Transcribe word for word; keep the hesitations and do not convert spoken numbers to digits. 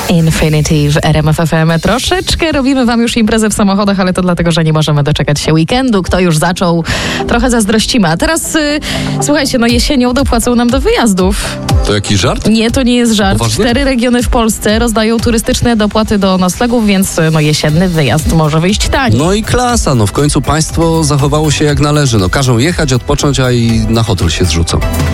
Infinity w R M F F M. Troszeczkę robimy wam już imprezę w samochodach, ale to dlatego, że nie możemy doczekać się weekendu. Kto już zaczął, trochę zazdrościmy. A teraz y, słuchajcie, no jesienią dopłacą nam do wyjazdów. To jakiś żart? Nie, to nie jest żart. Poważnie? Cztery regiony w Polsce rozdają turystyczne dopłaty do noclegów, więc no jesienny wyjazd może wyjść taniej. No i klasa, no w końcu państwo zachowało się jak należy. No każą jechać, odpocząć, a i na hotel się zrzucą.